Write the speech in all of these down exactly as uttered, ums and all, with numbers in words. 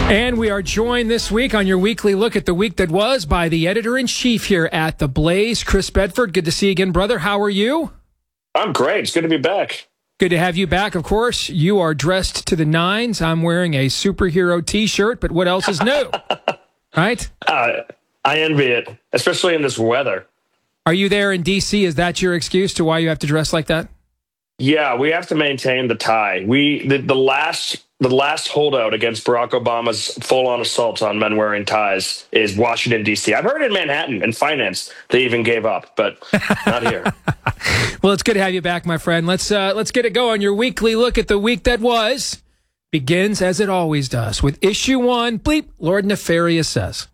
And we are joined this week on your weekly look at the week that was by the editor-in-chief here at The Blaze, Chris Bedford. Good to see you again, brother. How are you? I'm great. It's good to be back. Good to have you back, of course. You are dressed to the nines. I'm wearing a superhero T-shirt, but what else is new? Right? Uh, I envy it, especially in this weather. Are you there in D C? Is that your excuse to why you have to dress like that? Yeah, we have to maintain the tie. We the, the last the last holdout against Barack Obama's full-on assault on men wearing ties is Washington, D C. I've heard in Manhattan and finance they even gave up, but not here. Well, it's good to have you back, my friend. Let's uh, let's get it going. Your weekly look at the week that was begins as it always does with issue one. Bleep, Lord Nefarious says.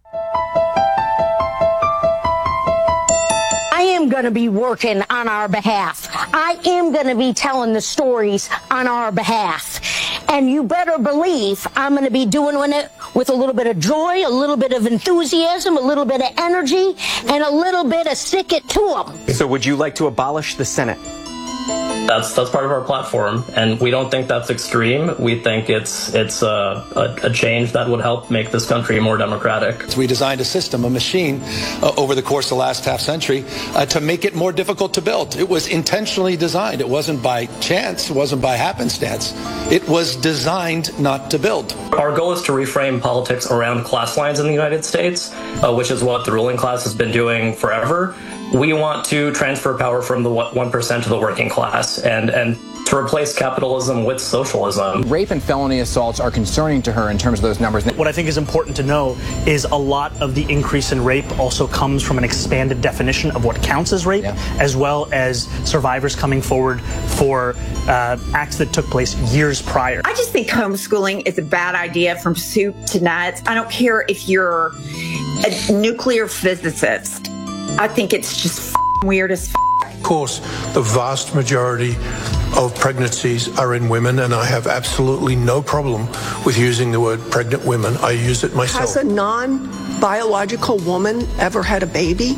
I am going to be working on our behalf. I am going to be telling the stories on our behalf. And you better believe I'm going to be doing it with a little bit of joy, a little bit of enthusiasm, a little bit of energy, and a little bit of stick it to them. So would you like to abolish the Senate? That's that's part of our platform, and we don't think that's extreme. We think it's it's a, a, a change that would help make this country more democratic. We designed a system, a machine, uh, over the course of the last half century uh, to make it more difficult to build. It was intentionally designed. It wasn't by chance. It wasn't by happenstance. It was designed not to build. Our goal is to reframe politics around class lines in the United States, uh, which is what the ruling class has been doing forever. We want to transfer power from the one percent to the working class and, and to replace capitalism with socialism. Rape and felony assaults are concerning to her in terms of those numbers. What I think is important to know is a lot of the increase in rape also comes from an expanded definition of what counts as rape, yeah. as well as survivors coming forward for uh, acts that took place years prior. I just think homeschooling is a bad idea from soup to nuts. I don't care if you're a nuclear physicist. I think it's just f- weird as f- Of course, the vast majority of pregnancies are in women, and I have absolutely no problem with using the word pregnant women. I use it myself. Has a non-biological woman ever had a baby?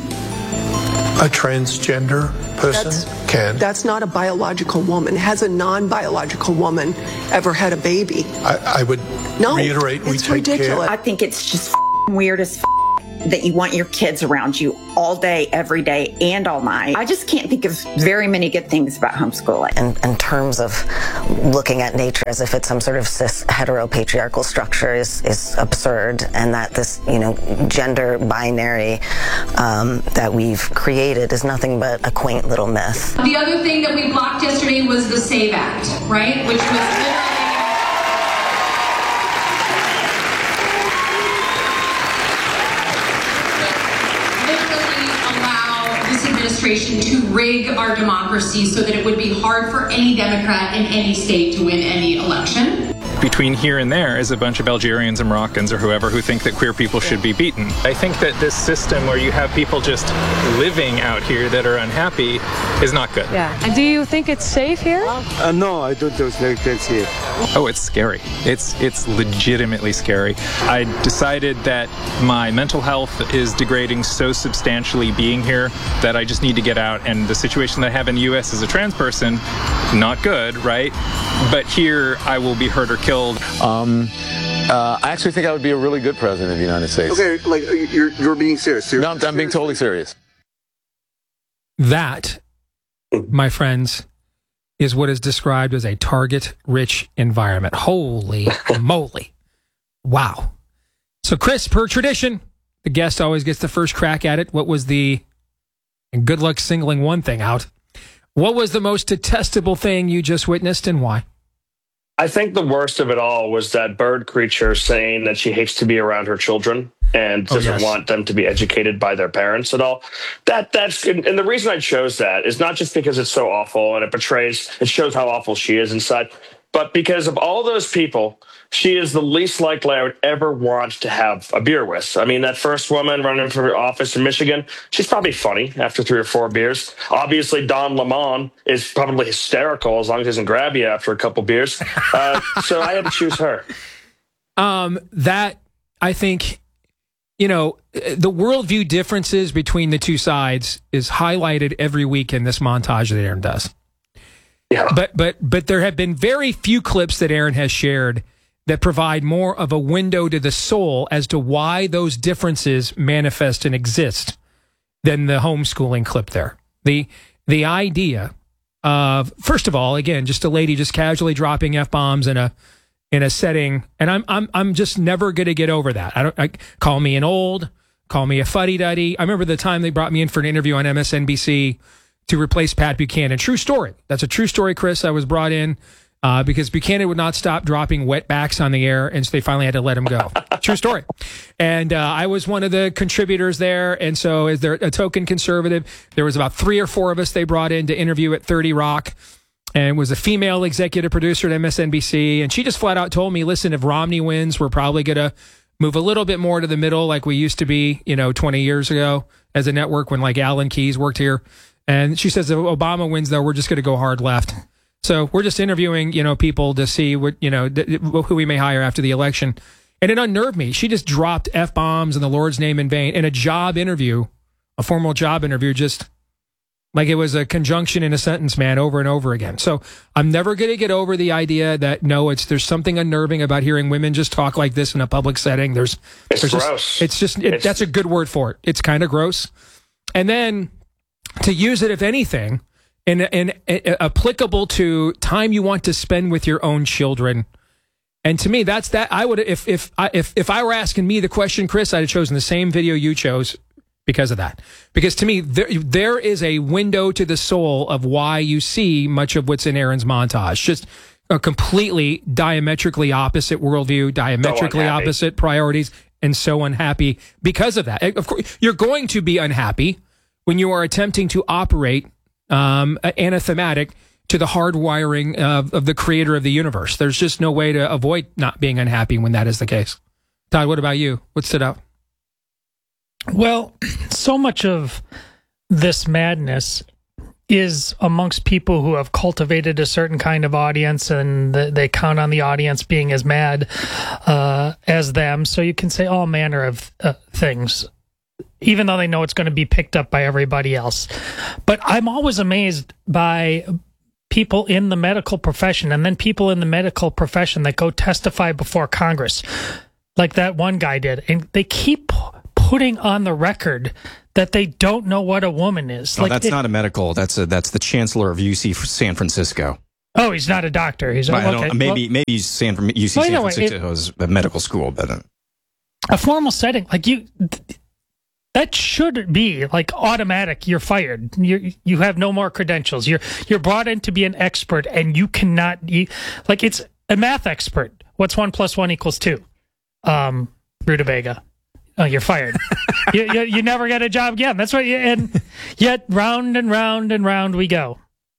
A transgender person that's, can. That's not a biological woman. Has a non-biological woman ever had a baby? I, I would no, reiterate, we it's take ridiculous. care. I think it's just f- weird as f- that you want your kids around you all day, every day, and all night. I just can't think of very many good things about homeschooling. In, in terms of looking at nature as if it's some sort of cis heteropatriarchal structure is, is absurd, and that this, you know, gender binary um, that we've created is nothing but a quaint little myth. The other thing that we blocked yesterday was the SAVE Act, right? Which was literally administration to rig our democracy so that it would be hard for any Democrat in any state to win any election. Between here and there is a bunch of Algerians and Moroccans or whoever who think that queer people should be beaten. I think that this system where you have people just living out here that are unhappy is not good. Yeah. And do you think it's safe here? Uh, no, I don't think it's safe. Oh, it's scary. It's it's legitimately scary. I decided that my mental health is degrading so substantially being here that I just need to get out. And the situation that I have in the U S as a trans person, not good, right? But here I will be hurt or killed. Um, uh, I actually think I would be a really good president of the United States. Okay, like you're you're being serious. You're, no, I'm, I'm being totally serious. That, my friends, is what is described as a target-rich environment. Holy moly. Wow. So, Chris, per tradition, the guest always gets the first crack at it. What was the, and good luck singling one thing out, what was the most detestable thing you just witnessed and why? I think the worst of it all was that bird creature saying that she hates to be around her children and doesn't oh, yes. want them to be educated by their parents at all. That that's and the reason I chose that is not just because it's so awful and it betrays, it shows how awful she is inside, but because of all those people, she is the least likely I would ever want to have a beer with. I mean, that first woman running for office in Michigan, she's probably funny after three or four beers. Obviously, Don Lemon is probably hysterical as long as he doesn't grab you after a couple beers. Uh, so I had to choose her. Um, that, I think, you know, the worldview differences between the two sides is highlighted every week in this montage that Aaron does. Yeah. But but but there have been very few clips that Aaron has shared that provide more of a window to the soul as to why those differences manifest and exist than the homeschooling clip there. The the idea of, first of all, again, just a lady just casually dropping F-bombs in a in a setting, and I'm I'm I'm just never going to get over that. I don't I, call me an old, call me a fuddy-duddy. I remember the time they brought me in for an interview on M S N B C to replace Pat Buchanan. True story. That's a true story, Chris. I was brought in uh, because Buchanan would not stop dropping wetbacks on the air, and so they finally had to let him go. True story. And uh, I was one of the contributors there, and so as they're a token conservative, there was about three or four of us they brought in to interview at thirty Rock, and it was a female executive producer at M S N B C, and she just flat out told me, listen, if Romney wins, we're probably going to move a little bit more to the middle like we used to be, you know, twenty years ago as a network when like Alan Keyes worked here. And she says if Obama wins, though, we're just going to go hard left. So we're just interviewing, you know, people to see what, you know, th- who we may hire after the election. And it unnerved me. She just dropped F-bombs in the Lord's name in vain in a job interview, a formal job interview, just like it was a conjunction in a sentence, man, over and over again. So I'm never going to get over the idea that, no, it's there's something unnerving about hearing women just talk like this in a public setting. There's, it's there's gross. Just, it's just, it, it's, that's a good word for it. It's kind of gross. And then to use it, if anything, in, in, in applicable to time you want to spend with your own children. And to me, that's that. I would, if if I if if I were asking me the question, Chris, I'd have chosen the same video you chose because of that. Because to me, there there is a window to the soul of why you see much of what's in Aaron's montage. Just a completely diametrically opposite worldview, diametrically so opposite priorities, and so unhappy because of that. Of course, you're going to be unhappy when you are attempting to operate um, anathematic to the hardwiring of, of the creator of the universe. There's just no way to avoid not being unhappy when that is the case. Todd, what about you? What stood out? Well, so much of this madness is amongst people who have cultivated a certain kind of audience, and they count on the audience being as mad uh, as them. So you can say all manner of uh, things, even though they know it's going to be picked up by everybody else. But I'm always amazed by people in the medical profession, and then people in the medical profession that go testify before Congress, like that one guy did, and they keep putting on the record that they don't know what a woman is. Oh, like that's it, not a medical. That's a, that's the chancellor of U C San Francisco. Oh, he's not a doctor. He's I okay. don't, maybe well, maybe San U C well, San anyway, Francisco it, is a medical school, but uh, a formal setting like you. That should be like automatic. You're fired. You you have no more credentials. You're you're brought in to be an expert, and you cannot. You, like it's a math expert. What's one plus one equals two? Um, rutabaga. Oh, you're fired. you, you you never get a job again. That's what. You, and yet round and round and round we go.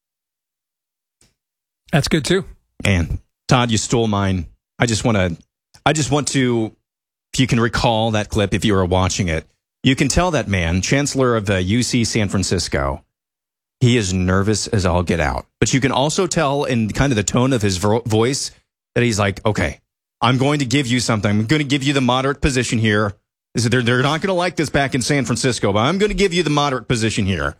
That's good too. Man, Todd, you stole mine. I just want to. I just want to. If you can recall that clip, if you were watching it. You can tell that man, chancellor of uh, U C San Francisco, he is nervous as all get out. But you can also tell in kind of the tone of his vo- voice that he's like, okay, I'm going to give you something. I'm going to give you the moderate position here. They're, they're not going to like this back in San Francisco, but I'm going to give you the moderate position here.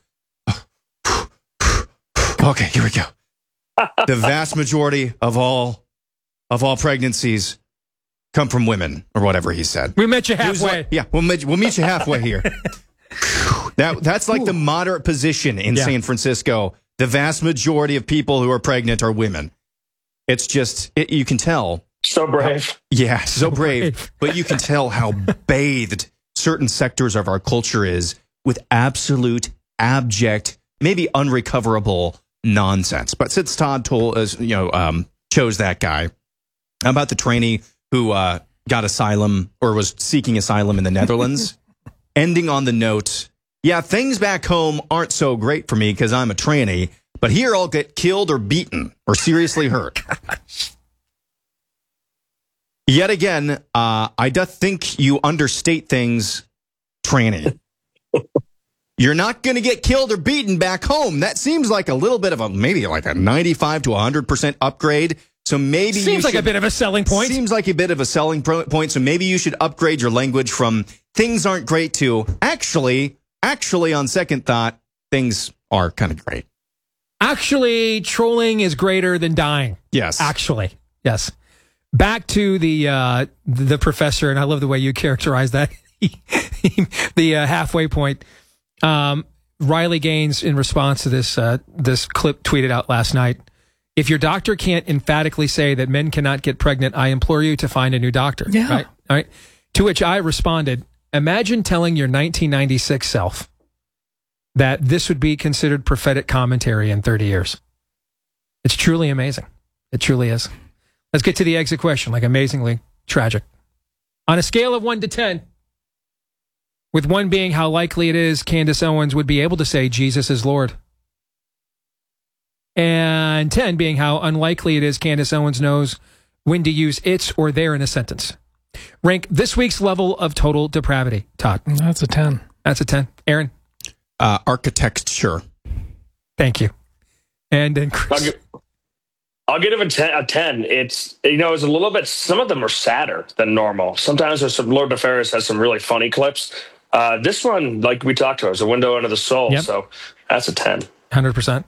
Okay, here we go. The vast majority of all of all pregnancies come from women, or whatever he said. We met you halfway. Like, yeah, we'll meet, we'll meet you halfway here. that That's like Ooh. the moderate position in yeah. San Francisco. The vast majority of people who are pregnant are women. It's just, it, you can tell. So brave. How, yeah, so, so brave. brave. But you can tell how bathed certain sectors of our culture is with absolute, abject, maybe unrecoverable nonsense. But since Todd told us, you know, um, chose that guy, how about the trainee who uh, got asylum or was seeking asylum in the Netherlands, ending on the note, yeah, things back home aren't so great for me because I'm a trainee, but here I'll get killed or beaten or seriously hurt. Yet again, uh, I do think you understate things, trainee. You're not going to get killed or beaten back home. That seems like a little bit of a, maybe like a ninety-five to one hundred percent upgrade. So maybe seems you like should, a bit of a selling point. Seems like a bit of a selling point. So maybe you should upgrade your language from things aren't great to actually, actually on second thought, things are kind of great. Actually, trolling is greater than dying. Yes. Actually, yes. back to the uh, the professor, and I love the way you characterize that. the uh, halfway point. Um, Riley Gaines, in response to this uh, this clip tweeted out last night, if your doctor can't emphatically say that men cannot get pregnant, I implore you to find a new doctor. Yeah. Right? All right. To which I responded, imagine telling your nineteen ninety-six self that this would be considered prophetic commentary in thirty years. It's truly amazing. It truly is. Let's get to the exit question, like amazingly tragic. On a scale of one to ten, with one being how likely it is Candace Owens would be able to say Jesus is Lord, and ten being how unlikely it is Candace Owens knows when to use its or their in a sentence. Rank this week's level of total depravity, Todd. That's a ten. That's a ten. Aaron? Uh, architecture. Thank you. And then Chris. I'll give, I'll give it a ten, a ten. It's, you know, it's a little bit, some of them are sadder than normal. Sometimes there's some, Lord DeFerris has some really funny clips. Uh, this one, like we talked about, is a window into the soul. Yep. So that's a ten. one hundred percent.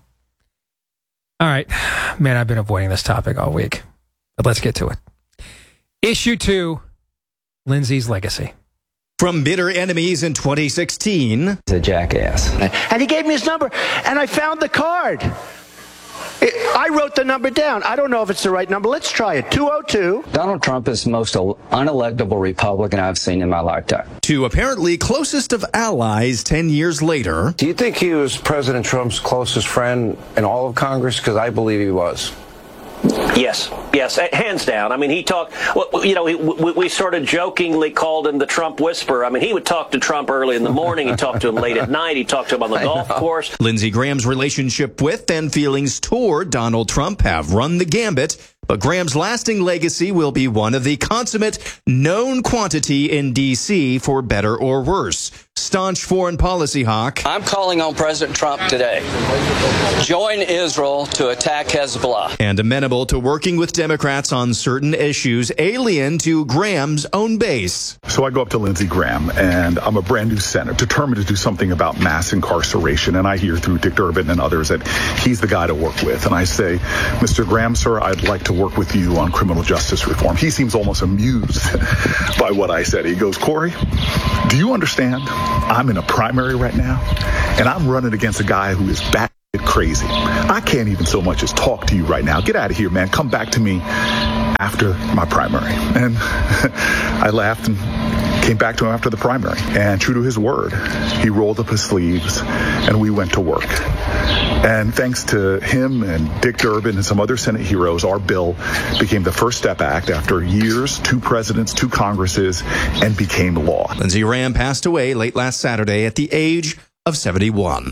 All right. Man, I've been avoiding this topic all week. But let's get to it. Issue two, Lindsay's legacy. From bitter enemies in twenty sixteen. He's a jackass. And he gave me his number, and I found the card. It, I wrote the number down. I don't know if it's the right number. Let's try it. two oh two. Donald Trump is the most unelectable Republican I've seen in my lifetime. To apparently closest of allies ten years later. Do you think he was President Trump's closest friend in all of Congress? Because I believe he was. Yes, yes, hands down. I mean, he talked, you know, we, we sort of jokingly called him the Trump whisperer. I mean, he would talk to Trump early in the morning. He talked to him late at night. He talked to him on the golf course. Lindsey Graham's relationship with and feelings toward Donald Trump have run the gambit, but Graham's lasting legacy will be one of the consummate known quantity in D C for better or worse. Staunch foreign policy hawk. I'm calling on President Trump today. Join Israel to attack Hezbollah. And amenable to working with Democrats on certain issues alien to Graham's own base. So I go up to Lindsey Graham, and I'm a brand new senator, determined to do something about mass incarceration. And I hear through Dick Durbin and others that he's the guy to work with. And I say, Mister Graham, sir, I'd like to work with you on criminal justice reform. He seems almost amused by what I said. He goes, Corey, do you understand? I'm in a primary right now, and I'm running against a guy who is back crazy. I can't even so much as talk to you right now. Get out of here, man. Come back to me after my primary. And I laughed and came back to him after the primary. And true to his word, he rolled up his sleeves and we went to work. And thanks to him and Dick Durbin and some other Senate heroes, our bill became the First Step Act after years, two presidents, two Congresses, and became law. Lindsey Graham passed away late last Saturday at the age of seventy-one.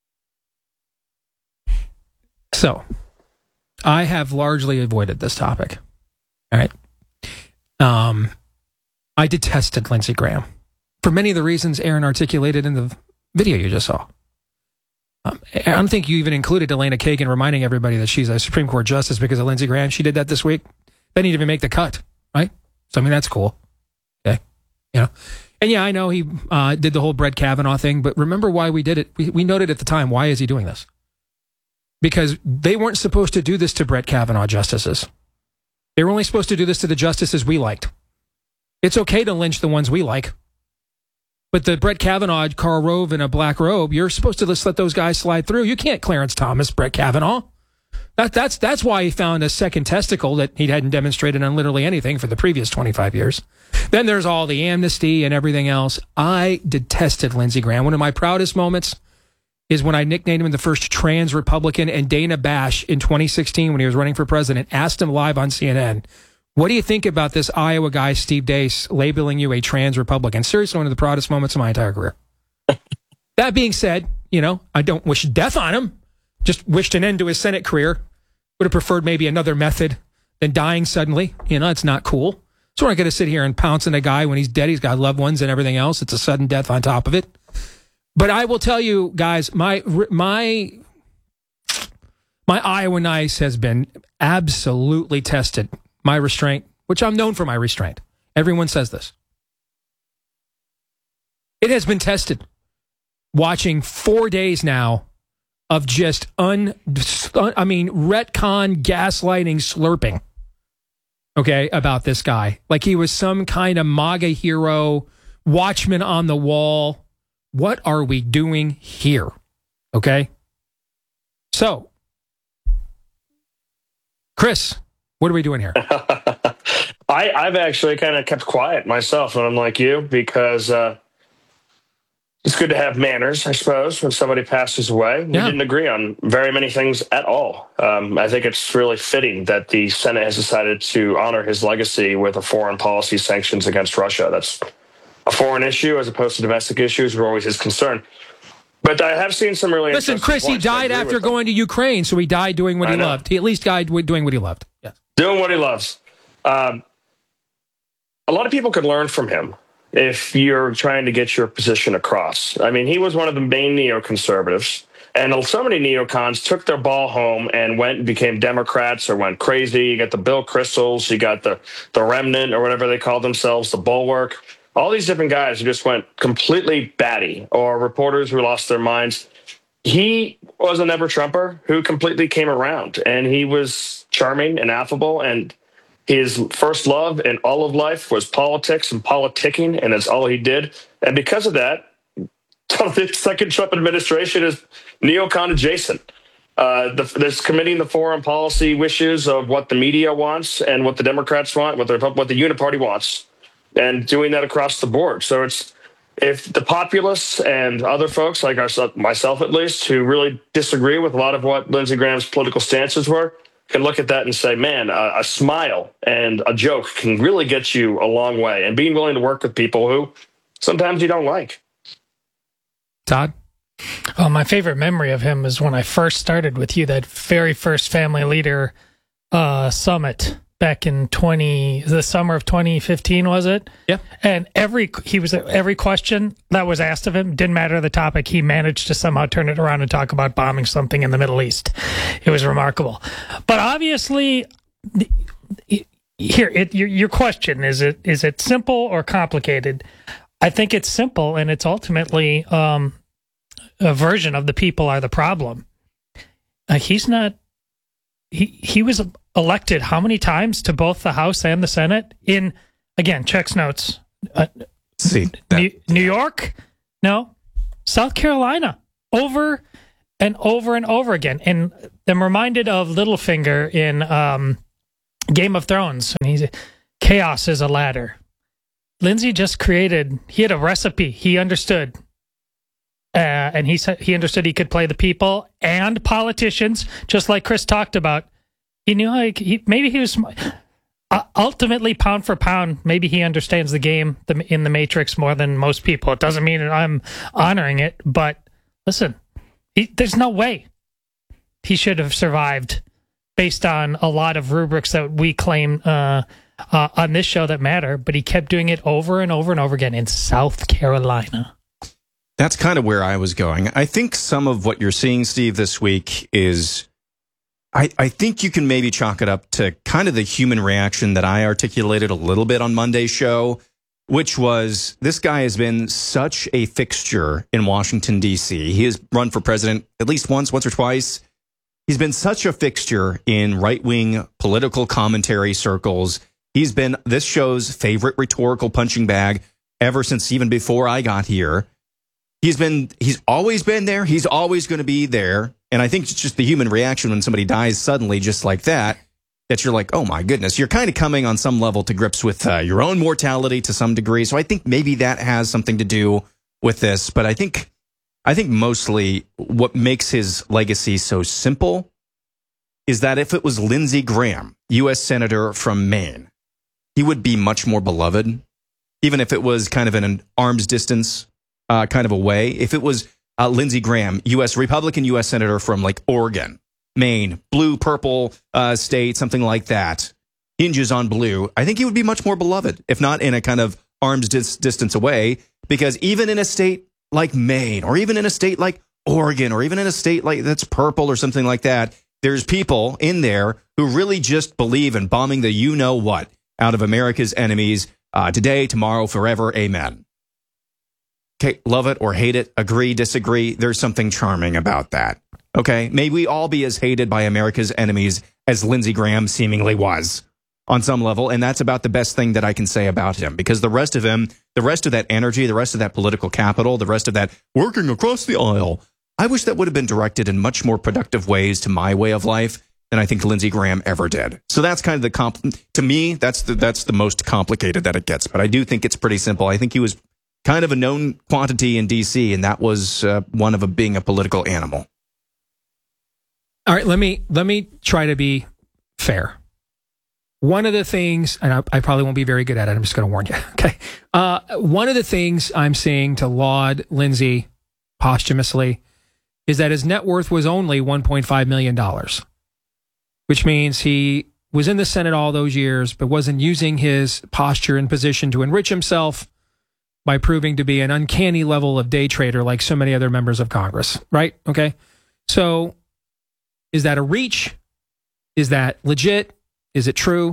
So, I have largely avoided this topic. All right. Um, I detested Lindsey Graham for many of the reasons Aaron articulated in the video you just saw. Um, I don't think you even included Elena Kagan reminding everybody that she's a Supreme Court justice because of Lindsey Graham. She did that this week. They didn't even make the cut, right? So, I mean, that's cool. Okay. You know, and yeah, I know he uh, did the whole Brett Kavanaugh thing, but remember why we did it. We, we noted at the time, why is he doing this? Because they weren't supposed to do this to Brett Kavanaugh justices. They were only supposed to do this to the justices we liked. It's okay to lynch the ones we like. But the Brett Kavanaugh, Karl Rove in a black robe, you're supposed to just let those guys slide through. You can't Clarence Thomas, Brett Kavanaugh. That, that's, that's why he found a second testicle that he hadn't demonstrated on literally anything for the previous twenty-five years. Then there's all the amnesty and everything else. I detested Lindsey Graham. One of my proudest moments is when I nicknamed him the first trans Republican, and Dana Bash in twenty sixteen, when he was running for president, asked him live on C N N, what do you think about this Iowa guy, Steve Deace, labeling you a trans Republican? Seriously, one of the proudest moments of my entire career. That being said, you know, I don't wish death on him. Just wished an end to his Senate career. Would have preferred maybe another method than dying suddenly. You know, it's not cool. So we're not going to sit here and pounce on a guy when he's dead. He's got loved ones and everything else. It's a sudden death on top of it. But I will tell you, guys, my my my Iowa Nice has been absolutely tested. My restraint, which I'm known for my restraint. Everyone says this. It has been tested. Watching four days now of just un, I mean, retcon, gaslighting, slurping. okay, about this guy. Like he was some kind of MAGA hero, watchman on the wall. What are we doing here? Okay? So, Chris, what are we doing here? I, I've actually kind of kept quiet myself when I'm like you, because uh, it's good to have manners, I suppose, when somebody passes away. We Yeah. didn't agree on very many things at all. Um, I think it's really fitting that the Senate has decided to honor his legacy with a foreign policy sanctions against Russia. That's a foreign issue as opposed to domestic issues were always his concern. But I have seen some really Listen, Chris, he died after going to Ukraine, so he died doing what I he know. loved. He at least died doing what he loved. Yes. Doing what he loves. Um, a lot of people could learn from him if you're trying to get your position across. I mean, he was one of the main neoconservatives, and so many neocons took their ball home and went and became Democrats or went crazy. You got the Bill Kristols, you got the, the Remnant or whatever they call themselves, the Bulwark. All these different guys who just went completely batty, or reporters who lost their minds. He was a never-Trumper who completely came around, and he was charming and affable, and his first love in all of life was politics and politicking, and that's all he did. And because of that, the second Trump administration is neocon adjacent. Uh, the, this committing the foreign policy wishes of what the media wants and what the Democrats want, what the, what the Uniparty wants, and doing that across the board. So it's if the populists and other folks like ourselves, myself at least, who really disagree with a lot of what Lindsey Graham's political stances were, can look at that and say, man, a, a smile and a joke can really get you a long way. And being willing to work with people who sometimes you don't like. Todd? Oh, my favorite memory of him is when I first started with you, that very first Family Leader uh, Summit back in twenty the summer of twenty fifteen, was it? Yeah. And every he was every question that was asked of him, didn't matter the topic, he managed to somehow turn it around and talk about bombing something in the Middle East. It was remarkable. But obviously, here it, your, your question is it is it simple or complicated? I think it's simple, and it's ultimately um, a version of the people are the problem. Uh, he's not. He he was elected how many times to both the House and the Senate? In, again, checks notes. Uh, See, New, New York? No. South Carolina. Over and over and over again. And I'm reminded of Littlefinger in um, Game of Thrones. And he's chaos is a ladder. Lindsey just created, he had a recipe. He understood. Uh, and he said he understood he could play the people and politicians, just like Chris talked about. He knew like he, maybe he was uh, ultimately pound for pound. Maybe he understands the game the, in the Matrix more than most people. It doesn't mean that I'm honoring it, but listen, he, there's no way he should have survived based on a lot of rubrics that we claim uh, uh, on this show that matter. But he kept doing it over and over and over again in South Carolina. That's kind of where I was going. I think some of what you're seeing, Steve, this week is, I, I think you can maybe chalk it up to kind of the human reaction that I articulated a little bit on Monday's show, which was this guy has been such a fixture in Washington, D C. He has run for president at least once, once or twice. He's been such a fixture in right-wing political commentary circles. He's been this show's favorite rhetorical punching bag ever since even before I got here. He's been, he's always been there. He's always going to be there. And I think it's just the human reaction when somebody dies suddenly, just like that, that you're like, oh my goodness, you're kind of coming on some level to grips with uh, your own mortality to some degree. So I think maybe that has something to do with this. But I think, I think mostly what makes his legacy so simple is that if it was Lindsey Graham, U S Senator from Maine, he would be much more beloved, even if it was kind of in an arm's distance Uh, kind of a way. If it was uh, Lindsey Graham, U S Republican U S Senator from like Oregon, Maine, blue, purple uh, state, something like that, hinges on blue, I think he would be much more beloved, if not in a kind of arm's dis- distance away, because even in a state like Maine, or even in a state like Oregon, or even in a state like that's purple or something like that, there's people in there who really just believe in bombing the you-know-what out of America's enemies uh, today, tomorrow, forever, amen. Okay, love it or hate it, agree, disagree, there's something charming about that. Okay, may we all be as hated by America's enemies as Lindsey Graham seemingly was. on some level, and that's about the best thing that I can say about him, because the rest of him, the rest of that energy, the rest of that political capital, the rest of that working across the aisle, I wish that would have been directed in much more productive ways to my way of life than I think Lindsey Graham ever did. So that's kind of the comp. To me, that's the that's the most complicated that it gets. But I do think it's pretty simple. I think he was kind of a known quantity in D C, and that was uh, one of a, being a political animal. All right, let me let me try to be fair. One of the things, and I, I probably won't be very good at it, I'm just going to warn you, okay? Uh, one of the things I'm saying to laud Lindsey posthumously is that his net worth was only one point five million dollars, which means he was in the Senate all those years, but wasn't using his posture and position to enrich himself by proving to be an uncanny level of day trader like so many other members of Congress, right? Okay? So is that a reach? Is that legit? Is it true?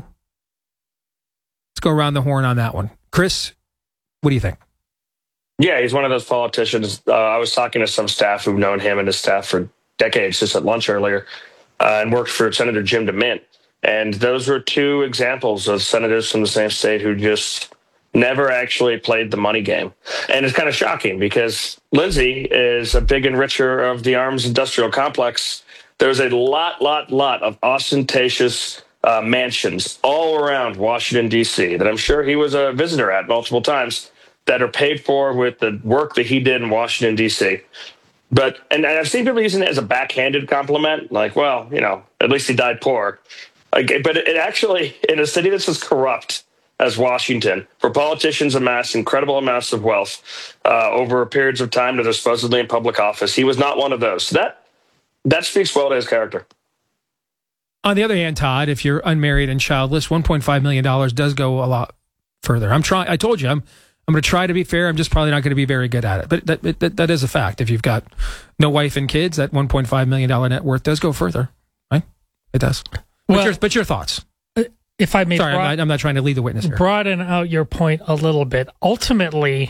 Let's go around the horn on that one. Chris, what do you think? Yeah, he's one of those politicians. Uh, I was talking to some staff who've known him and his staff for decades, just at lunch earlier, uh, and worked for Senator Jim DeMint. And those were two examples of senators from the same state who just never actually played the money game. And it's kind of shocking because Lindsey is a big enricher of the arms industrial complex. There's a lot, lot, lot of ostentatious uh, mansions all around Washington, D C that I'm sure he was a visitor at multiple times that are paid for with the work that he did in Washington, D C. But, and I've seen people using it as a backhanded compliment, like, well, you know, at least he died poor. Like, but it actually, in a city that's as corrupt as Washington, where politicians amass incredible amounts of wealth uh, over periods of time that are supposedly in public office, he was not one of those. So that that speaks well to his character. On the other hand, Todd, if you're unmarried and childless, one point five million dollars does go a lot further. I'm trying. I told you, I'm I'm going to try to be fair. I'm just probably not going to be very good at it. But that, that that is a fact. If you've got no wife and kids, that one point five million dollars net worth does go further, right? It does. Well, but, your, but your thoughts? If I may, sorry, broad, I'm, not, I'm not trying to lead the witness here. Broaden out your point a little bit. Ultimately,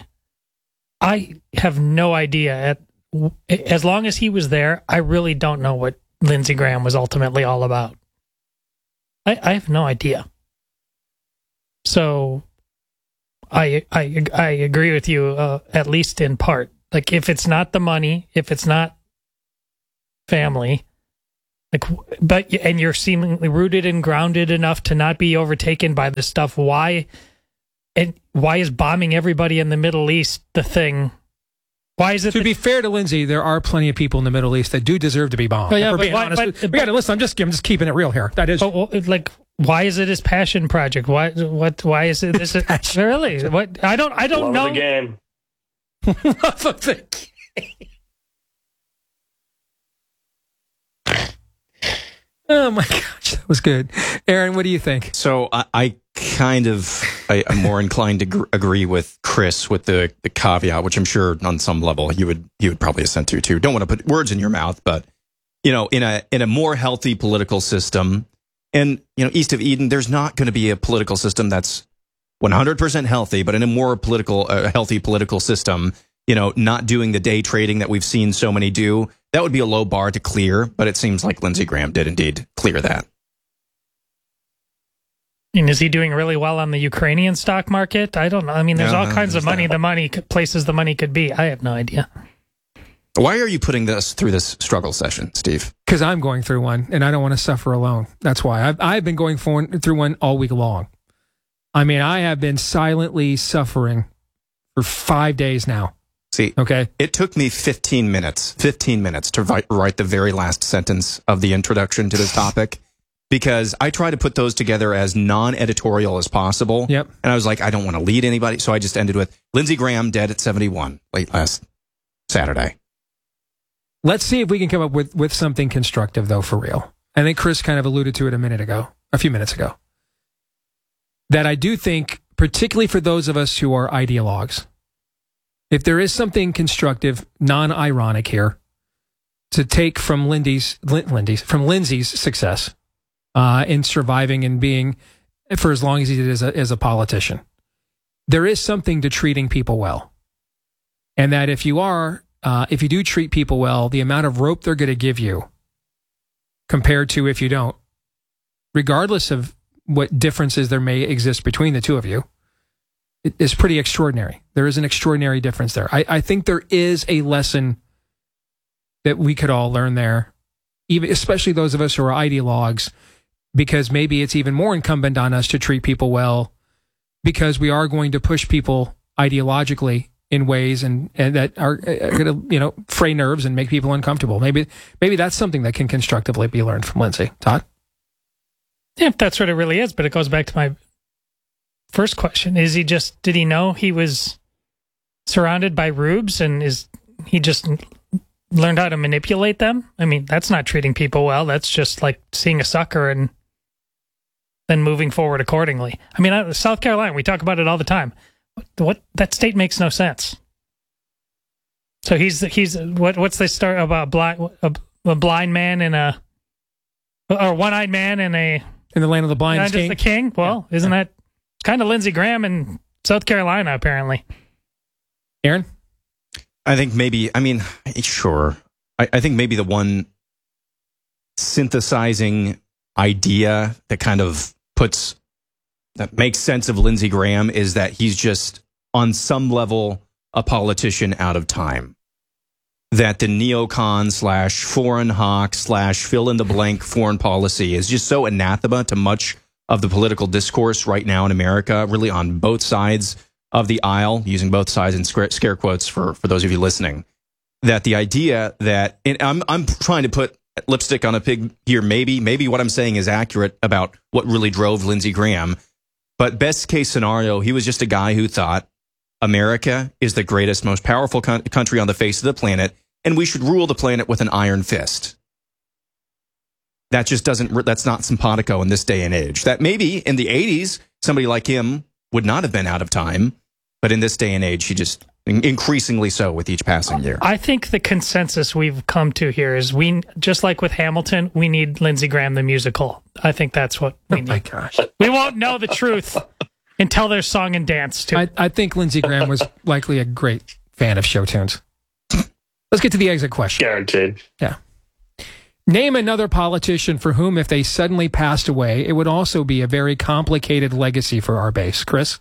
I have no idea. At as long as he was there, I really don't know what Lindsey Graham was ultimately all about. I, I have no idea. So, I I I agree with you, uh, at least in part. Like, if it's not the money, if it's not family. Like, but and you're seemingly rooted and grounded enough to not be overtaken by this stuff. Why, and why is bombing everybody in the Middle East the thing? Why is it? To be fair to Lindsey, there are plenty of people in the Middle East that do deserve to be bombed. Oh, yeah, but, but why, honest, but, we but, got to listen. I'm just I'm just keeping it real here. That is but, like, why is it his passion project? Why what? Why is it this? Is, really? What? I don't. I don't Love know. The game. Love of the game. Oh my gosh, that was good. Aaron, what do you think? So I, I kind of, I, I'm more inclined to gr- agree with Chris with the, the caveat, which I'm sure on some level you would you would probably assent to too. Don't want to put words in your mouth, but you know, in a in a more healthy political system, and you know, east of Eden, there's not going to be a political system that's one hundred percent healthy, but in a more political, uh, healthy political system, you know, not doing the day trading that we've seen so many do. That would be a low bar to clear, but it seems like Lindsey Graham did indeed clear that. And is he doing really well on the Ukrainian stock market? I don't know. I mean, there's no, all no, kinds of money, that. the money, places the money could be. I have no idea. Why are you putting this through this struggle session, Steve? Because I'm going through one, and I don't want to suffer alone. That's why. I've, I've been going for, through one all week long. I mean, I have been silently suffering for five days now. See, okay. It took me fifteen minutes, fifteen minutes to write, write the very last sentence of the introduction to this topic because I try to put those together as non-editorial as possible. Yep. And I was like, I don't want to lead anybody. So I just ended with Lindsey Graham dead at seventy-one late last Saturday. Let's see if we can come up with, with something constructive, though, for real. I think Chris kind of alluded to it a minute ago, a few minutes ago. That I do think, particularly for those of us who are ideologues, if there is something constructive, non-ironic here, to take from Lindy's, Lindy's from Lindsey's success uh, in surviving and being, for as long as he did as a, as a politician, there is something to treating people well, and that if you are, uh, if you do treat people well, the amount of rope they're going to give you, compared to if you don't, regardless of what differences there may exist between the two of you, it is pretty extraordinary. There is an extraordinary difference there. I, I think there is a lesson that we could all learn there, even especially those of us who are ideologues, because maybe it's even more incumbent on us to treat people well, because we are going to push people ideologically in ways and, and that are, are going to, you know, fray nerves and make people uncomfortable. Maybe maybe that's something that can constructively be learned from Lindsey. Todd? Yeah, if that's what it really is, but it goes back to my first question. Is he just, did he know he was surrounded by rubes and is he just learned how to manipulate them? I mean, that's not treating people well. That's just like seeing a sucker and then moving forward accordingly. I mean, South Carolina, we talk about it all the time. What, that state makes no sense. So he's he's what what's the story about blind a, a blind man and a or one-eyed man and a in the land of the blind is king. the king? Well, yeah. Isn't that kind of Lindsey Graham in South Carolina apparently? Aaron, I think maybe. I mean, sure. I, I think maybe the one synthesizing idea that kind of puts. That makes sense of Lindsey Graham is that he's just, on some level, a politician out of time. That the neocon slash foreign hawk slash fill-in-the-blank foreign policy is just so anathema to much of the political discourse right now in America, really on both sides of the aisle, using both sides in scare, scare quotes for, for those of you listening, that the idea that, and I'm, I'm trying to put lipstick on a pig here, maybe, maybe what I'm saying is accurate about what really drove Lindsey Graham. But best case scenario, he was just a guy who thought America is the greatest, most powerful co- country on the face of the planet, and we should rule the planet with an iron fist. That just doesn't, that's not simpatico in this day and age. That maybe in the eighties, somebody like him would not have been out of time, but in this day and age, he just, increasingly so with each passing year. I think the consensus we've come to here is we, just like with Hamilton, we need Lindsey Graham the musical. I think that's what we need. Oh my gosh. We won't know the truth until there's song and dance too. I, I think Lindsey Graham was likely a great fan of show tunes. Let's get to the exit question. Guaranteed. Yeah. Name another politician for whom, if they suddenly passed away, it would also be a very complicated legacy for our base. Chris?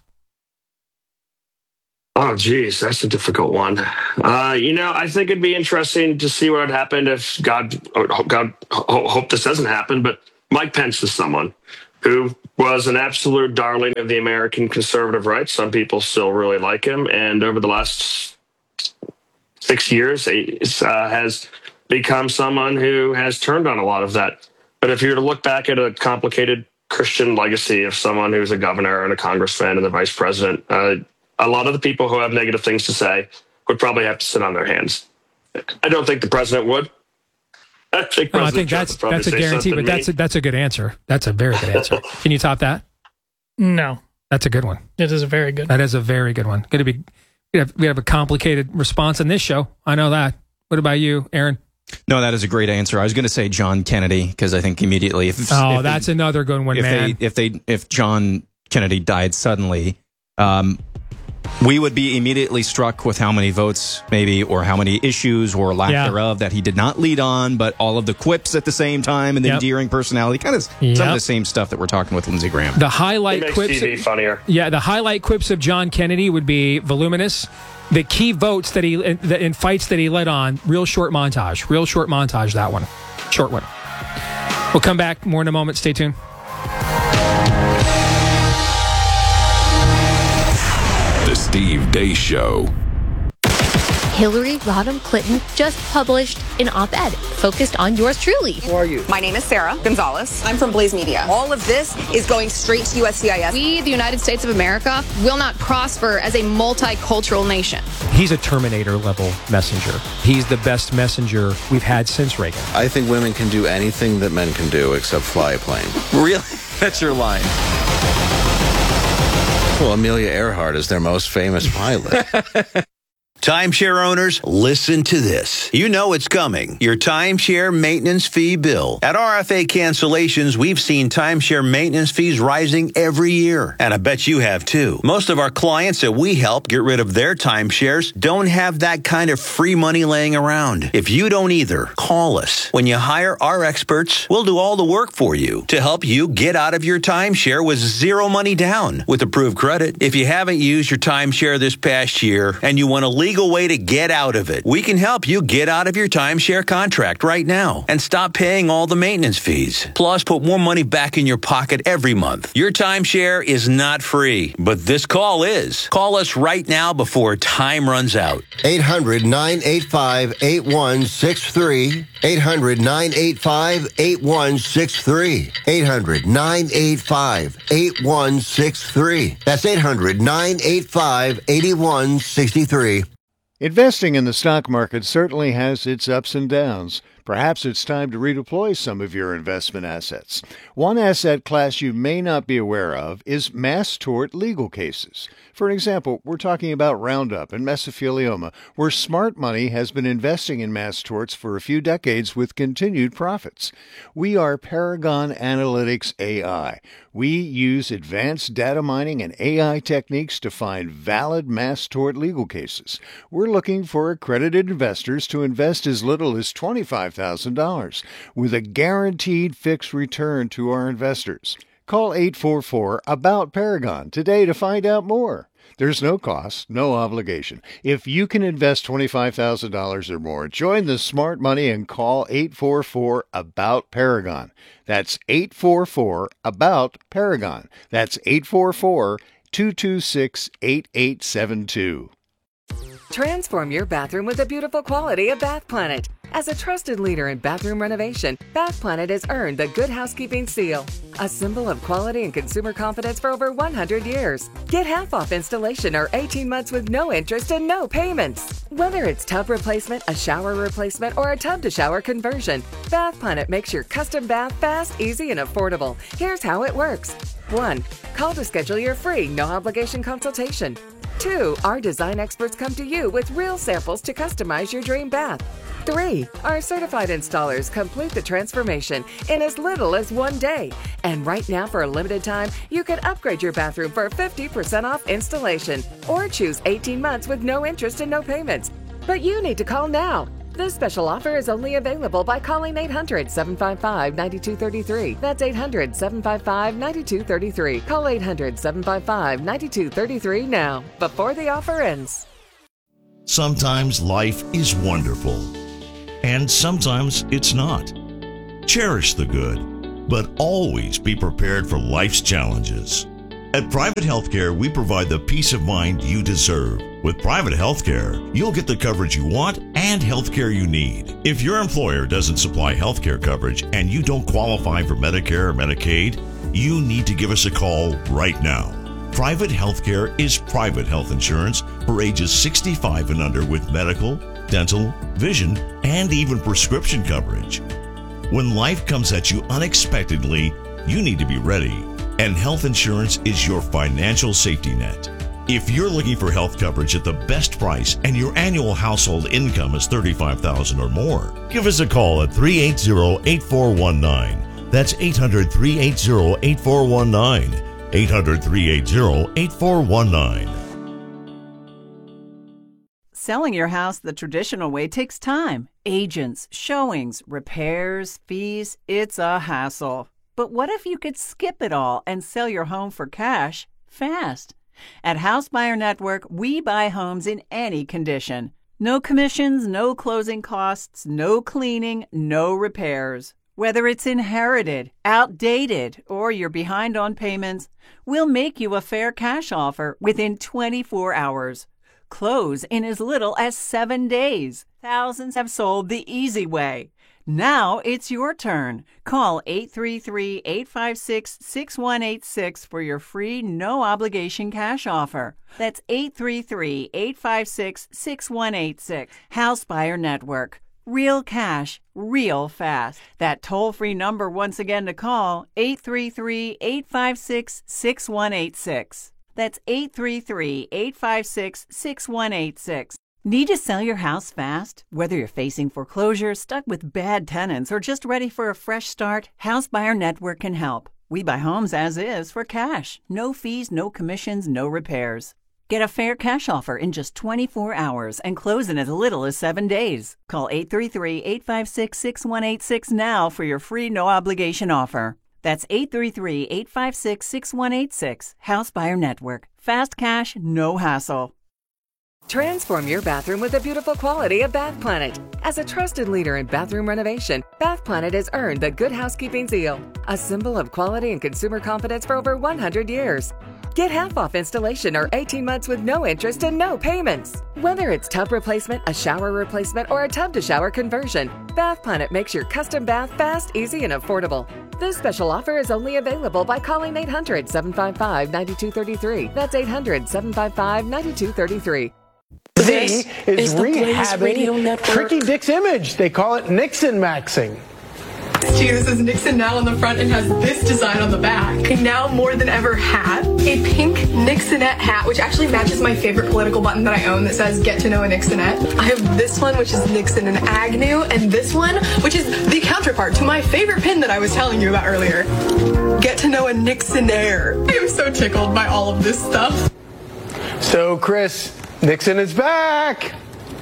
Oh, geez, that's a difficult one. Uh, you know, I think it'd be interesting to see what would happen if God, God, hope this doesn't happen, but Mike Pence is someone who was an absolute darling of the American conservative right. Some people still really like him. And over the last six years, he uh, has become someone who has turned on a lot of that. But if you were to look back at a complicated Christian legacy of someone who's a governor and a congressman and the vice president, uh, a lot of the people who have negative things to say would probably have to sit on their hands. I don't think the president would. I think, no, I think that's that's a guarantee, but that's a, that's a good answer. That's a very good answer. Can you top that? No. That's a good one. It is a very good. That is a very good one. Going to be we have we have a complicated response on this show. I know that. What about you, Aaron? No, that is a great answer. I was going to say John Kennedy because I think immediately if oh, if that's they, another good one, if man. They, if they if John Kennedy died suddenly, um, we would be immediately struck with how many votes, maybe, or how many issues or lack yeah. thereof that he did not lead on, but all of the quips at the same time and the yep. endearing personality, kind of yep. some of the same stuff that we're talking with Lindsey Graham. The highlight quips, T V funnier. Yeah, the highlight quips of John Kennedy would be voluminous. The key votes that he in fights that he led on, real short montage, real short montage. That one, short one. We'll come back more in a moment. Stay tuned. The Steve Deace Show. Hillary Rodham Clinton just published an op-ed focused on yours truly. Who are you? My name is Sarah Gonzalez. I'm from Blaze Media. All of this is going straight to U S C I S. We, the United States of America, will not prosper as a multicultural nation. He's a Terminator level messenger. He's the best messenger we've had since Reagan. I think women can do anything that men can do except fly a plane. Really? That's your line. Well, Amelia Earhart is their most famous pilot. Timeshare owners, listen to this. You know it's coming. Your timeshare maintenance fee bill. At R F A Cancellations, we've seen timeshare maintenance fees rising every year. And I bet you have too. Most of our clients that we help get rid of their timeshares don't have that kind of free money laying around. If you don't either, call us. When you hire our experts, we'll do all the work for you to help you get out of your timeshare with zero money down with approved credit. If you haven't used your timeshare this past year and you want a legal way to get out of it, we can help you get out of your timeshare contract right now and stop paying all the maintenance fees. Plus, put more money back in your pocket every month. Your timeshare is not free, but this call is. Call us right now before time runs out. eight hundred, nine eight five, eight one six three. eight hundred, nine eight five, eight one six three. eight hundred, nine eight five, eight one six three. That's eight hundred, nine eight five, eight one six three. Investing in the stock market certainly has its ups and downs. Perhaps it's time to redeploy some of your investment assets. One asset class you may not be aware of is mass tort legal cases. For example, we're talking about Roundup and mesothelioma, where smart money has been investing in mass torts for a few decades with continued profits. We are Paragon Analytics A I. We use advanced data mining and A I techniques to find valid mass tort legal cases. We're looking for accredited investors to invest as little as twenty-five thousand dollars with a guaranteed fixed return to our investors. Call eight four four, A B O U T, Paragon today to find out more. There's no cost, no obligation. If you can invest twenty-five thousand dollars or more, join the smart money and call eight four four, A B O U T, Paragon. That's eight four four, A B O U T, Paragon. That's eight four four, two two six, eight eight seven two. Transform your bathroom with the beautiful quality of Bath Planet. As a trusted leader in bathroom renovation, Bath Planet has earned the Good Housekeeping seal, a symbol of quality and consumer confidence for over one hundred years. Get half off installation or eighteen months with no interest and no payments. Whether it's tub replacement, a shower replacement, or a tub-to-shower conversion, Bath Planet makes your custom bath fast, easy, and affordable. Here's how it works. one. Call to schedule your free, no-obligation consultation. two. Our design experts come to you with real samples to customize your dream bath. three. Our certified installers complete the transformation in as little as one day. And right now, for a limited time, you can upgrade your bathroom for fifty percent off installation or choose eighteen months with no interest and no payments. But you need to call now. This special offer is only available by calling eight hundred, seven five five, nine two three three. That's eight hundred, seven five five, nine two three three. Call eight hundred, seven five five, nine two three three now, before the offer ends. Sometimes life is wonderful, and sometimes it's not. Cherish the good, but always be prepared for life's challenges. At Private Healthcare, we provide the peace of mind you deserve. With Private Healthcare, you'll get the coverage you want and healthcare you need. If your employer doesn't supply healthcare coverage and you don't qualify for Medicare or Medicaid, you need to give us a call right now. Private Healthcare is private health insurance for ages sixty-five and under with medical, dental, vision, and even prescription coverage. When life comes at you unexpectedly, you need to be ready. And health insurance is your financial safety net. If you're looking for health coverage at the best price and your annual household income is thirty-five thousand dollars or more, give us a call at three eight zero, eight four one nine. That's eight hundred, three eight zero, eight four one nine. eight hundred, three eight zero, eight four one nine. Selling your house the traditional way takes time. Agents, showings, repairs, fees. It's a hassle. But what if you could skip it all and sell your home for cash fast? At House Buyer Network, we buy homes in any condition. No commissions, no closing costs, no cleaning, no repairs. Whether it's inherited, outdated, or you're behind on payments, we'll make you a fair cash offer within twenty-four hours. Close in as little as seven days. Thousands have sold the easy way. Now it's your turn. Call eight three three, eight five six, six one eight six for your free no-obligation cash offer. That's eight three three, eight five six, six one eight six. House Buyer Network. Real cash, real fast. That toll-free number once again to call, eight three three, eight five six, six one eight six. That's eight three three, eight five six, six one eight six. Need to sell your house fast? Whether you're facing foreclosure, stuck with bad tenants, or just ready for a fresh start, House Buyer Network can help. We buy homes as is for cash. No fees, no commissions, no repairs. Get a fair cash offer in just twenty-four hours and close in as little as seven days. Call eight three three, eight five six, six one eight six now for your free no-obligation offer. That's eight three three, eight five six, six one eight six. House Buyer Network. Fast cash, no hassle. Transform your bathroom with the beautiful quality of Bath Planet. As a trusted leader in bathroom renovation, Bath Planet has earned the Good Housekeeping seal, a symbol of quality and consumer confidence for over one hundred years. Get half off installation or eighteen months with no interest and no payments. Whether it's tub replacement, a shower replacement, or a tub-to-shower conversion, Bath Planet makes your custom bath fast, easy, and affordable. This special offer is only available by calling eight hundred, seven five five, nine two three three. That's eight hundred, seven five five, nine two three three. This is, is rehabbing Tricky Dick's image. They call it Nixon maxing. Gee, this is Nixon now on the front and has this design on the back. I now more than ever have a pink Nixonette hat, which actually matches my favorite political button that I own that says Get to Know a Nixonette. I have this one, which is Nixon and Agnew, and this one, which is the counterpart to my favorite pin that I was telling you about earlier. Get to Know a Nixonaire. I am so tickled by all of this stuff. So, Chris, Nixon is back.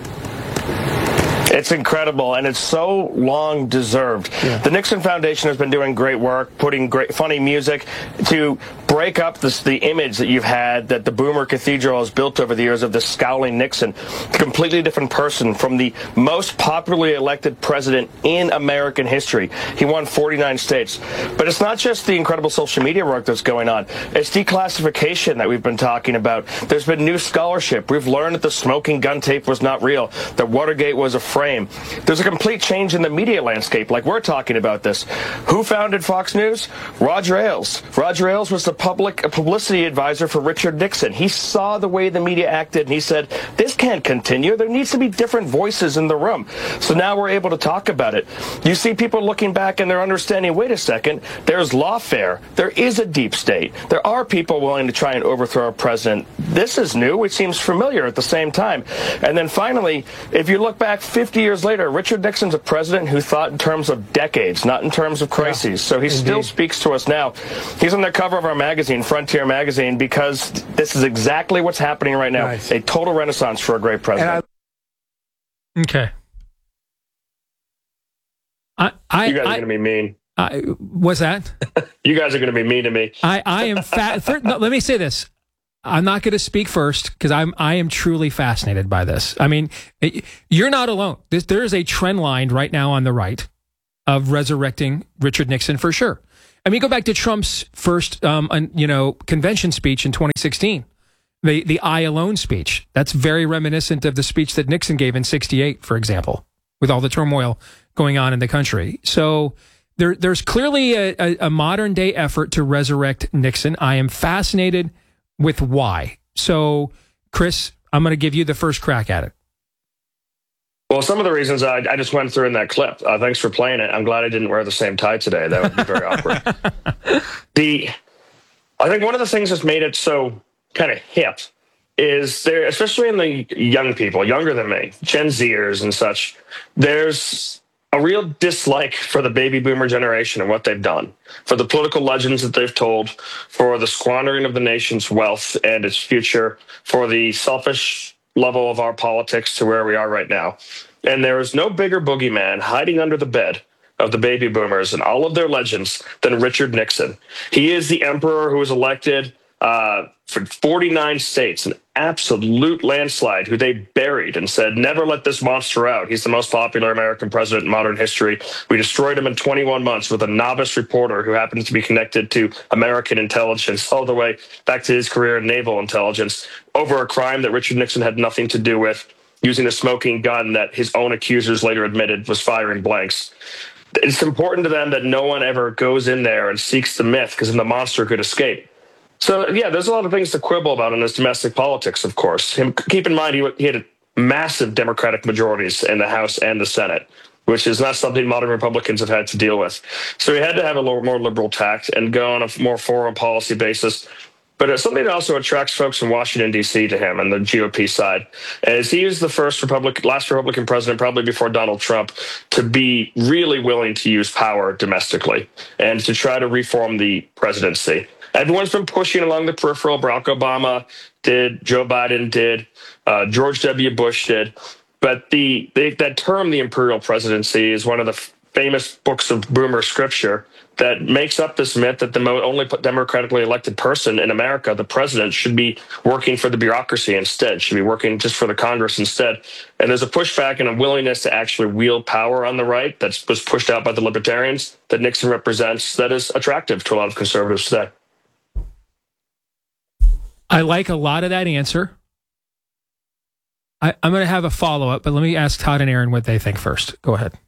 It's incredible, and it's so long deserved. Yeah. The Nixon Foundation has been doing great work, putting great funny music to break up this, the image that you've had that the Boomer Cathedral has built over the years of the scowling Nixon, a completely different person from the most popularly elected president in American history. He won forty-nine states. But it's not just the incredible social media work that's going on. It's declassification that we've been talking about. There's been new scholarship. We've learned that the smoking gun tape was not real, that Watergate was a frame. There's a complete change in the media landscape, like we're talking about this. Who founded Fox News? Roger Ailes. Roger Ailes was the public publicity advisor for Richard Nixon. He saw the way the media acted, and he said, this can't continue. There needs to be different voices in the room. So now we're able to talk about it. You see people looking back and they're understanding, wait a second, there's lawfare. There is a deep state. There are people willing to try and overthrow a president. This is new. It seems familiar at the same time. And then finally, if you look back fifty years later, Richard Nixon's a president who thought in terms of decades, not in terms of crises. Yeah, so he indeed. Still speaks to us now. He's on the cover of our magazine, Frontier Magazine, because this is exactly what's happening right now. Nice. A total renaissance for a great president. I- okay. I, I, you guys I, are going to be mean. I, what's that? You guys are going to be mean to me. I, I am fat. No, let me say this. I'm not going to speak first because I'm I am truly fascinated by this. I mean, it, you're not alone. This, there is a trend line right now on the right of resurrecting Richard Nixon for sure. I mean, go back to Trump's first, um, you know, convention speech in twenty sixteen, the the I alone speech. That's very reminiscent of the speech that Nixon gave in sixty-eight, for example, with all the turmoil going on in the country. So there there's clearly a, a, a modern day effort to resurrect Nixon. I am fascinated with why. So, Chris, I'm going to give you the first crack at it. Well, some of the reasons I, I just went through in that clip. Uh, thanks for playing it. I'm glad I didn't wear the same tie today. That would be very awkward. The, I think one of the things that's made it so kind of hip is there, especially in the young people, younger than me, Gen Zers and such, there's a real dislike for the baby boomer generation and what they've done, for the political legends that they've told, for the squandering of the nation's wealth and its future, for the selfish level of our politics to where we are right now. And there is no bigger boogeyman hiding under the bed of the baby boomers and all of their legends than Richard Nixon. He is the emperor who was elected uh, for forty-nine states, an absolute landslide, who they buried and said, never let this monster out. He's the most popular American president in modern history. We destroyed him in twenty-one months with a novice reporter who happens to be connected to American intelligence all the way back to his career in naval intelligence over a crime that Richard Nixon had nothing to do with, using a smoking gun that his own accusers later admitted was firing blanks. It's important to them that no one ever goes in there and seeks the myth, because then the monster could escape. So, yeah, there's a lot of things to quibble about in his domestic politics, of course. Him, keep in mind, he, he had massive Democratic majorities in the House and the Senate, which is not something modern Republicans have had to deal with. So he had to have a little more liberal tact and go on a more foreign policy basis. But it's something that also attracts folks in Washington, D C to him and the G O P side, as he is the first Republican, last Republican president, probably before Donald Trump, to be really willing to use power domestically and to try to reform the presidency. Everyone's been pushing along the peripheral. Barack Obama did, Joe Biden did, uh, George W. Bush did. But the, the that term, the imperial presidency, is one of the f- famous books of boomer scripture that makes up this myth that the mo- only democratically elected person in America, the president, should be working for the bureaucracy instead, should be working just for the Congress instead. And there's a pushback and a willingness to actually wield power on the right that was pushed out by the libertarians that Nixon represents that is attractive to a lot of conservatives today. I like a lot of that answer. I, I'm going to have a follow-up, but let me ask Todd and Aaron what they think first. Go ahead.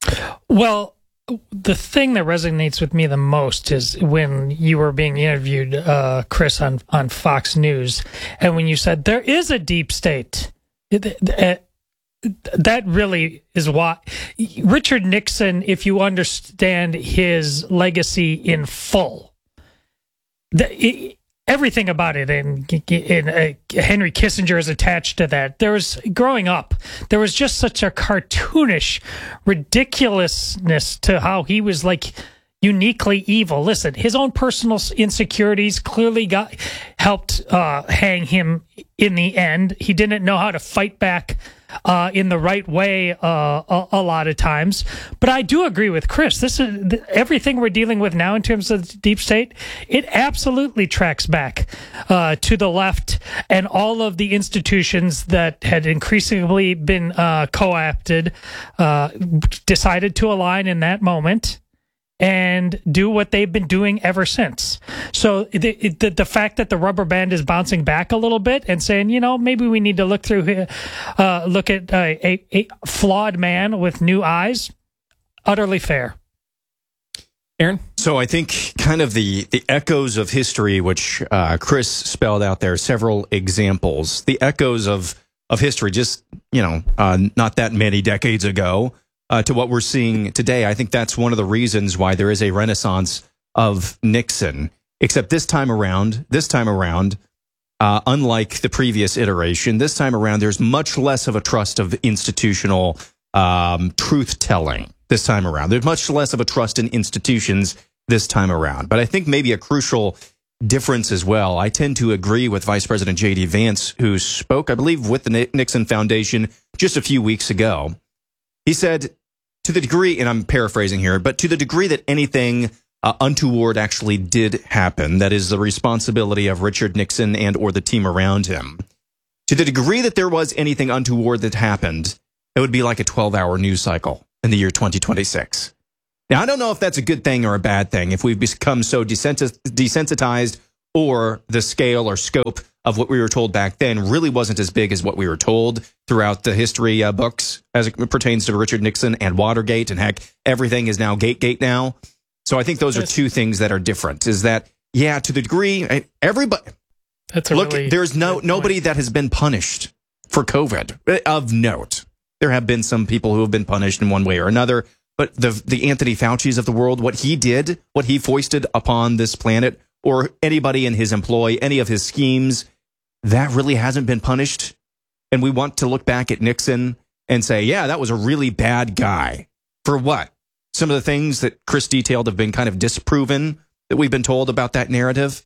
Well, the thing that resonates with me the most is when you were being interviewed, uh, Chris, on, on Fox News, and when you said there is a deep state. It, it, that really is why Richard Nixon, if you understand his legacy in full, the, it, everything about it, and, and uh, Henry Kissinger is attached to that. There was, growing up, there was just such a cartoonish ridiculousness to how he was like uniquely evil. Listen, his own personal insecurities clearly got helped uh, hang him in the end. He didn't know how to fight back Uh, in the right way uh, a, a lot of times. But I do agree with Chris. This is th- everything we're dealing with now in terms of deep state. It absolutely tracks back uh, to the left and all of the institutions that had increasingly been uh, co-opted, uh, decided to align in that moment and do what they've been doing ever since. So the, the the fact that the rubber band is bouncing back a little bit and saying, you know, maybe we need to look through here, uh, look at uh, a, a flawed man with new eyes, utterly fair. Aaron? So I think kind of the, the echoes of history, which uh, Chris spelled out there, several examples, the echoes of, of history just, you know, uh, not that many decades ago, Uh, to what we're seeing today. I think that's one of the reasons why there is a renaissance of Nixon. Except this time around, this time around, uh, unlike the previous iteration, this time around, there's much less of a trust of institutional um, truth-telling this time around. There's much less of a trust in institutions this time around. But I think maybe a crucial difference as well. I tend to agree with Vice President J D Vance, who spoke, I believe, with the Nixon Foundation just a few weeks ago. He said, to the degree, and I'm paraphrasing here, but to the degree that anything uh, untoward actually did happen, that is the responsibility of Richard Nixon and or the team around him. To the degree that there was anything untoward that happened, it would be like a twelve-hour news cycle in the year twenty twenty-six. Now, I don't know if that's a good thing or a bad thing, if we've become so desensitized or the scale or scope of what we were told back then really wasn't as big as what we were told throughout the history uh, books as it pertains to Richard Nixon and Watergate. And heck, everything is now Gategate now. So I think those are two things that are different. Is that, yeah, to the degree, everybody, That's a look, really there's no nobody that has been punished for COVID of note. There have been some people who have been punished in one way or another. But the the Anthony Fauci's of the world, what he did, what he foisted upon this planet, or anybody in his employ, any of his schemes, that really hasn't been punished. And we want to look back at Nixon and say, yeah, that was a really bad guy. For what? Some of the things that Chris detailed have been kind of disproven that we've been told about that narrative.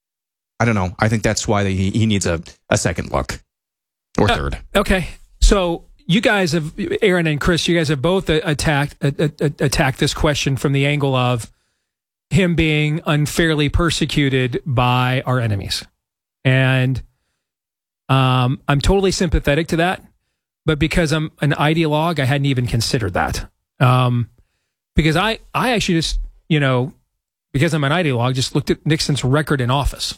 I don't know. I think that's why he, he needs a, a second look or uh, third. Okay. So you guys have, Aaron and Chris, you guys have both attacked, attacked this question from the angle of him being unfairly persecuted by our enemies. And um, I'm totally sympathetic to that. But because I'm an ideologue, I hadn't even considered that. Um, because I, I actually just, you know, because I'm an ideologue, just looked at Nixon's record in office.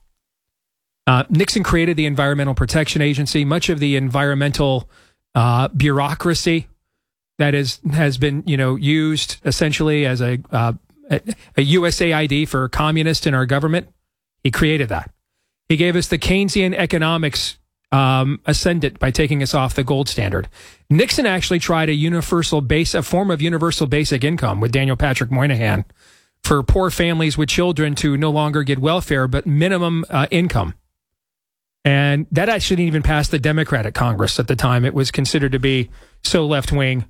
Uh, Nixon created the Environmental Protection Agency. Much of the environmental uh, bureaucracy that is has been, you know, used essentially as a uh, a U S A I D for communists in our government. He created that. He gave us the Keynesian economics um, ascendant by taking us off the gold standard. Nixon actually tried a universal base, a form of universal basic income with Daniel Patrick Moynihan for poor families with children to no longer get welfare, but minimum uh, income. And that actually didn't even pass the Democratic Congress at the time. It was considered to be so left-wing.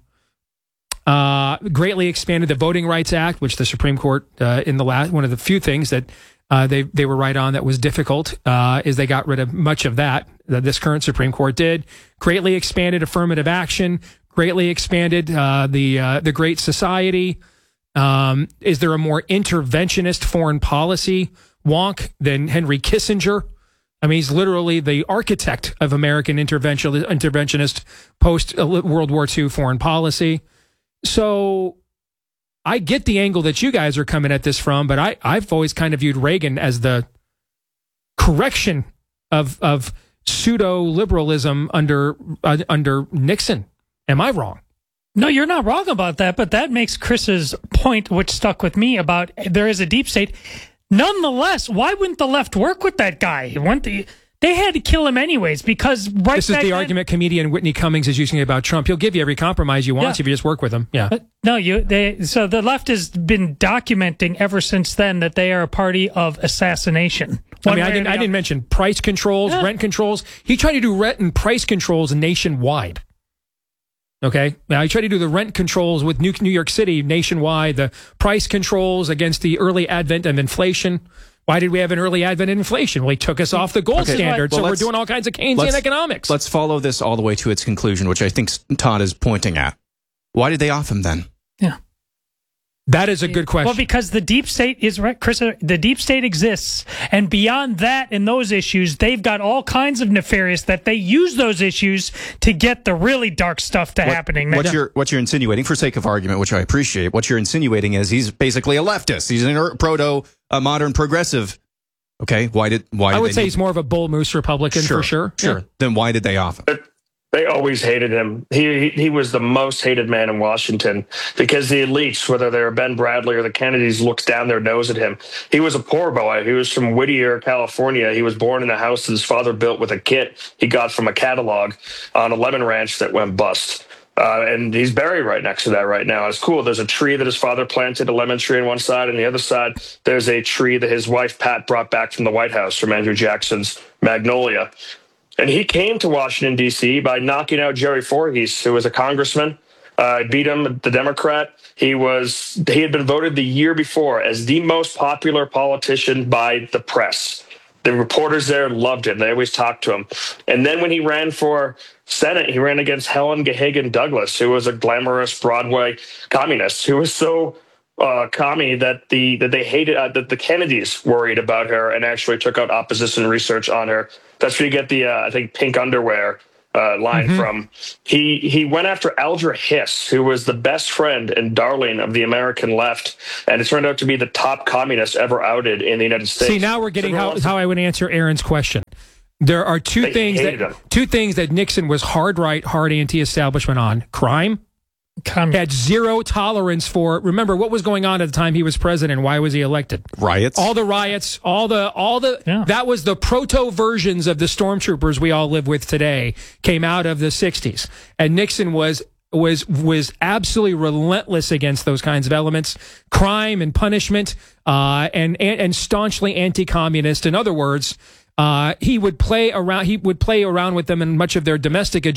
Uh, greatly expanded the Voting Rights Act, which the Supreme Court, uh, in the last, one of the few things that uh, they they were right on that was difficult, uh, is they got rid of much of that, that this current Supreme Court did. Greatly expanded affirmative action, greatly expanded uh, the uh, the Great Society. Um, is there a more interventionist foreign policy wonk than Henry Kissinger? I mean, he's literally the architect of American intervention, interventionist post-World War Two foreign policy. So I get the angle that you guys are coming at this from, but I, I've always kind of viewed Reagan as the correction of of pseudo-liberalism under uh, under Nixon. Am I wrong? No, you're not wrong about that, but that makes Chris's point, which stuck with me, about there is a deep state. Nonetheless, why wouldn't the left work with that guy? Wouldn't the, they had to kill him anyways, because right This is the then, argument comedian Whitney Cummings is using about Trump. He'll give you every compromise you want Yeah. if you just work with him. Yeah. But no, you. They, so the left has been documenting ever since then that they are a party of assassination. I mean, I didn't, I didn't mention price controls, Yeah. rent controls. He tried to do rent and price controls nationwide. Okay? Now, he tried to do the rent controls with New, New York City nationwide, the price controls against the early advent of inflation. Why did we have an early advent of inflation? Well, he took us off the gold Okay. standard, Well, so we're let's- doing all kinds of Keynesian let's- economics. Let's follow this all the way to its conclusion, which I think Todd is pointing at. Why did they off him then? Yeah. That is a good question. Well, because the deep state is right, Chris. The deep state exists, and beyond that, in those issues, they've got all kinds of nefarious that they use those issues to get the really dark stuff to What- happening. What That- you're what you're insinuating, for sake of argument, which I appreciate, what you're insinuating is he's basically a leftist. He's a proto, a modern progressive. Okay, why did why? I did would they say need- he's more of a bull moose Republican Sure, for sure. Sure. Yeah. Then why did they off him? They always hated him. He, he he was the most hated man in Washington because the elites, whether they were Ben Bradley or the Kennedys, looked down their nose at him. He was a poor boy. He was from Whittier, California. He was born in a house that his father built with a kit he got from a catalog on a lemon ranch that went bust. Uh, and he's buried right next to that right now. It's cool. There's a tree that his father planted, a lemon tree on one side, and the other side, there's a tree that his wife, Pat, brought back from the White House from Andrew Jackson's Magnolia. And he came to Washington, D C by knocking out Jerry Voorhees, who was a congressman. Uh, beat him, the Democrat. He was he had been voted the year before as the most popular politician by the press. The reporters there loved him. They always talked to him. And then when he ran for Senate, he ran against Helen Gahagan Douglas, who was a glamorous Broadway communist who was so uh, commie that the that they hated uh, that the Kennedys worried about her and actually took out opposition research on her. That's where you get the uh, I think pink underwear uh, line Mm-hmm. from. He he went after Alger Hiss, who was the best friend and darling of the American left, and it turned out to be the top communist ever outed in the United States. See, now we're getting So how, also- how I would answer Aaron's question. There are two They things that hated him. two things that Nixon was hard right, hard anti-establishment on: crime. Had zero tolerance for. Remember what was going on at the time he was president? Why was he elected? Riots. All the riots, all the all the Yeah. that was the proto versions of the stormtroopers we all live with today came out of the sixties. And Nixon was was was absolutely relentless against those kinds of elements, crime and punishment, uh, and, and and staunchly anti-communist. In other words, uh, he would play around. He would play around with them in much of their domestic